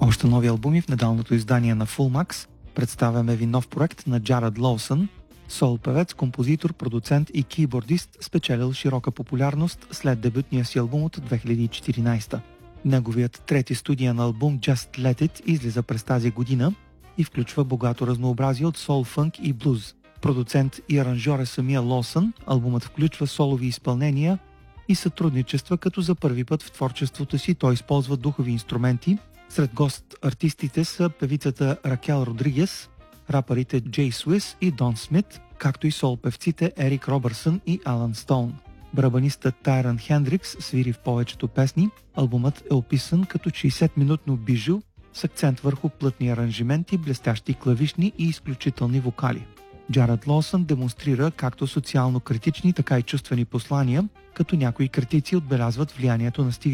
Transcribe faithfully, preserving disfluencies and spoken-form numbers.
Още нови албуми в недалното издание на Full Max. Представяме ви нов проект на Джаред Лоусън, сол-певец, композитор, продуцент и кейбордист, спечелил широка популярност след дебютния си албум от две хиляди и четиринадесета. Неговият трети студиен албум Just Let It излиза през тази година и включва богато разнообразие от сол, фънк и блуз. Продуцент и аранжьор е самия Лоусън. Албумът включва солови изпълнения и сътрудничества, като за първи път в творчеството си той използва духови инструменти. Сред гост-артистите са певицата Ракел Родригес, рапърите Джей Суис и Дон Смит, както и сол-певците Ерик Робърсън и Алан Стоун. Барабанистът Тайрън Хендрикс свири в повечето песни. Албумът е описан като шейсет-минутно бижу с акцент върху плътни аранжименти, блестящи клавишни и изключителни вокали. Джаред Лоусън демонстрира както социално критични, така и чувствени послания, като някои критици отбелязват влиянието на Стиви